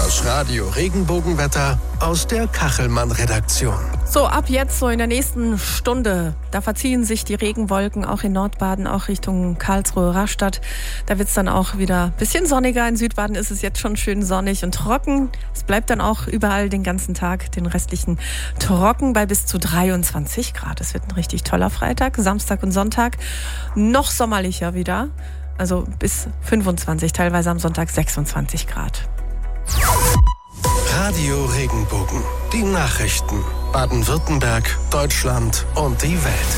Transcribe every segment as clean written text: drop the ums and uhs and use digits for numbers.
Das Radio Regenbogenwetter aus der Kachelmann-Redaktion. So, ab jetzt, so in der nächsten Stunde, da verziehen sich die Regenwolken auch in Nordbaden, auch Richtung Karlsruhe, Rastatt. Da wird's dann auch wieder ein bisschen sonniger. In Südbaden ist es jetzt schon schön sonnig und trocken. Es bleibt dann auch überall den ganzen Tag, den restlichen trocken bei bis zu 23 Grad. Es wird ein richtig toller Freitag, Samstag und Sonntag. Noch sommerlicher wieder, also bis 25, teilweise am Sonntag 26 Grad. Radio Regenbogen. Die Nachrichten. Baden-Württemberg, Deutschland und die Welt.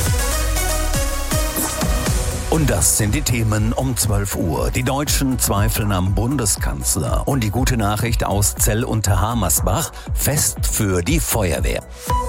Und das sind die Themen um 12 Uhr. Die Deutschen zweifeln am Bundeskanzler. Und die gute Nachricht aus Zell unter Hamersbach: Fest für die Feuerwehr.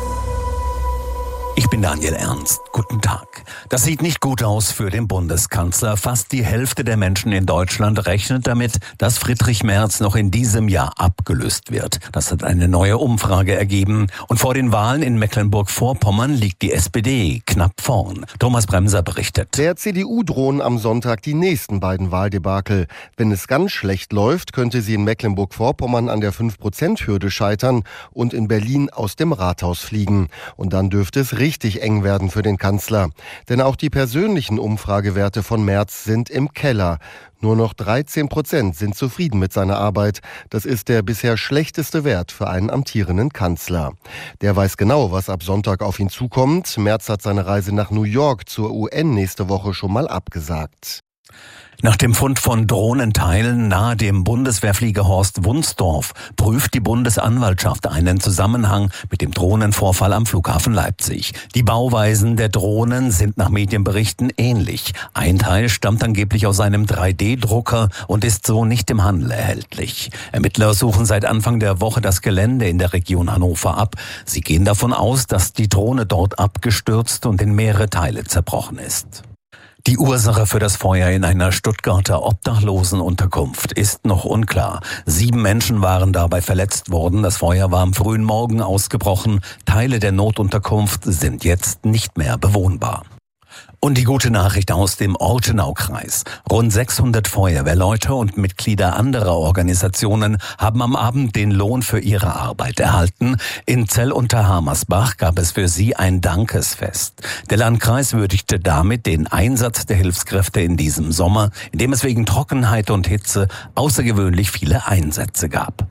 Ich bin Daniel Ernst. Guten Tag. Das sieht nicht gut aus für den Bundeskanzler. Fast die Hälfte der Menschen in Deutschland rechnet damit, dass Friedrich Merz noch in diesem Jahr abgelöst wird. Das hat eine neue Umfrage ergeben. Und vor den Wahlen in Mecklenburg-Vorpommern liegt die SPD knapp vorn. Thomas Bremser berichtet. Der CDU drohen am Sonntag die nächsten beiden Wahldebakel. Wenn es ganz schlecht läuft, könnte sie in Mecklenburg-Vorpommern an der 5%-Hürde scheitern und in Berlin aus dem Rathaus fliegen. Und dann dürfte es richtig eng werden für den Kanzler. Denn auch die persönlichen Umfragewerte von Merz sind im Keller. Nur noch 13% sind zufrieden mit seiner Arbeit. Das ist der bisher schlechteste Wert für einen amtierenden Kanzler. Der weiß genau, was ab Sonntag auf ihn zukommt. Merz hat seine Reise nach New York zur UN nächste Woche schon mal abgesagt. Nach dem Fund von Drohnenteilen nahe dem Bundeswehrflieger Horst Wunsdorf prüft die Bundesanwaltschaft einen Zusammenhang mit dem Drohnenvorfall am Flughafen Leipzig. Die Bauweisen der Drohnen sind nach Medienberichten ähnlich. Ein Teil stammt angeblich aus einem 3D-Drucker und ist so nicht im Handel erhältlich. Ermittler suchen seit Anfang der Woche das Gelände in der Region Hannover ab. Sie gehen davon aus, dass die Drohne dort abgestürzt und in mehrere Teile zerbrochen ist. Die Ursache für das Feuer in einer Stuttgarter Obdachlosenunterkunft ist noch unklar. 7 Menschen waren dabei verletzt worden. Das Feuer war am frühen Morgen ausgebrochen. Teile der Notunterkunft sind jetzt nicht mehr bewohnbar. Und die gute Nachricht aus dem Ortenaukreis. Rund 600 Feuerwehrleute und Mitglieder anderer Organisationen haben am Abend den Lohn für ihre Arbeit erhalten. In Zell unter Hamersbach gab es für sie ein Dankesfest. Der Landkreis würdigte damit den Einsatz der Hilfskräfte in diesem Sommer, in dem es wegen Trockenheit und Hitze außergewöhnlich viele Einsätze gab.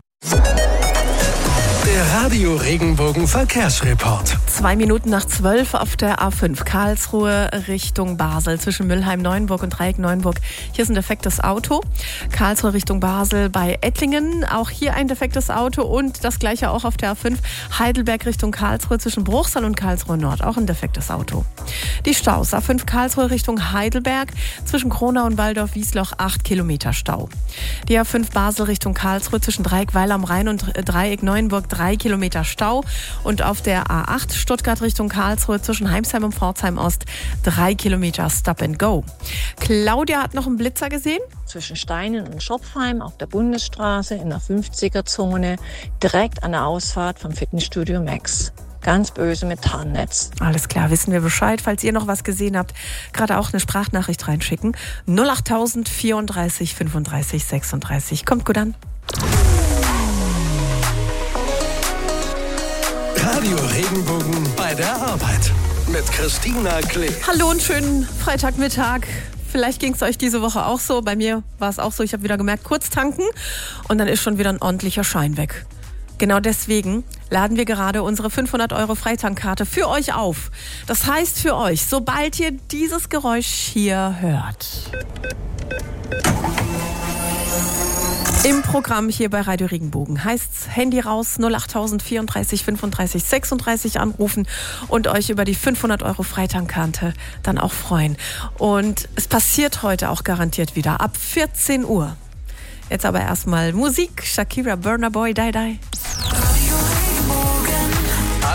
Der Radio Regenbogen Verkehrsreport. 2 Minuten nach 12 auf der A5 Karlsruhe Richtung Basel zwischen Mülheim-Neuenburg und Dreieck-Neuenburg. Hier ist ein defektes Auto. Karlsruhe Richtung Basel bei Ettlingen. Auch hier ein defektes Auto und das gleiche auch auf der A5 Heidelberg Richtung Karlsruhe zwischen Bruchsal und Karlsruhe Nord. Auch ein defektes Auto. Die Staus. A5 Karlsruhe Richtung Heidelberg zwischen Kronau und Waldorf-Wiesloch 8 Kilometer Stau. Die A5 Basel Richtung Karlsruhe zwischen Dreieck-Weiler am Rhein und Dreieck-Neuenburg 3 Kilometer Stau und auf der A8 Stuttgart Richtung Karlsruhe zwischen Heimsheim und Pforzheim Ost 3 Kilometer Stop and Go. Claudia hat noch einen Blitzer gesehen. Zwischen Steinen und Schopfheim auf der Bundesstraße in der 50er-Zone direkt an der Ausfahrt vom Fitnessstudio Max. Ganz böse mit Tarnnetz. Alles klar, wissen wir Bescheid. Falls ihr noch was gesehen habt, gerade auch eine Sprachnachricht reinschicken. 08000 34 35 36. Kommt gut an. Radio Regenbogen bei der Arbeit mit Christina Klee. Hallo und schönen Freitagmittag. Vielleicht ging es euch diese Woche auch so. Bei mir war es auch so. Ich habe wieder gemerkt, kurz tanken und dann ist schon wieder ein ordentlicher Schein weg. Genau deswegen laden wir gerade unsere 500 € Freitankkarte für euch auf. Das heißt für euch, sobald ihr dieses Geräusch hier hört, im Programm hier bei Radio Regenbogen heißt's Handy raus, 08000 34 35 36 anrufen und euch über die 500 € Freitankkarte dann auch freuen. Und es passiert heute auch garantiert wieder ab 14 Uhr. Jetzt aber erstmal Musik, Shakira, Burna Boy, Die Die.